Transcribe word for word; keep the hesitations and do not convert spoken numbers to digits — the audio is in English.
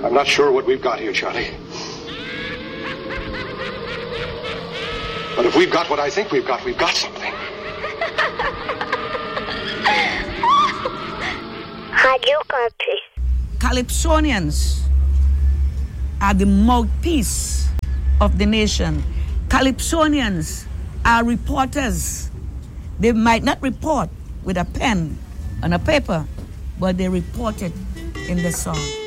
I'm not sure what we've got here, Charlie. But if we've got what I think we've got, we've got something. Radio Campus. Calypsonians are the mouthpiece of the nation. Calypsonians are reporters. They might not report with a pen and a paper, but they report it in the song.